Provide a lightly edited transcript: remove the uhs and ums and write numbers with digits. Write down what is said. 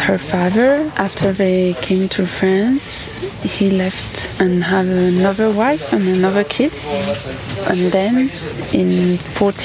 her father, after they came to France, he left and had another wife and another kid. And then in